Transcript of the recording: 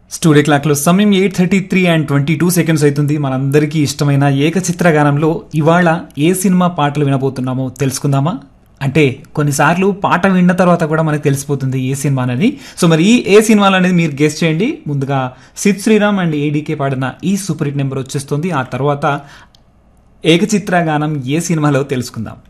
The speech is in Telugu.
స్టూడియో క్లాక్లో సమయం 8:33 అండ్ 22 సెకండ్స్ అవుతుంది. మనందరికీ ఇష్టమైన ఏకచిత్ర గానంలో ఇవాళ ఏ సినిమా పాటలు వినబోతున్నామో తెలుసుకుందామా? అంటే కొన్నిసార్లు పాట విన్న తర్వాత కూడా మనకు తెలిసిపోతుంది ఏ సినిమా అనేది. సో మరి ఏ సినిమాలు అనేది మీరు గెస్ చేయండి. ముందుగా సిద్ శ్రీరామ్ అండ్ ఏడీకే పాడిన ఈ సూపర్ హిట్ నెంబర్ వచ్చేస్తుంది. ఆ తర్వాత ఏకచిత్ర గానం ఏ సినిమాలో తెలుసుకుందాం.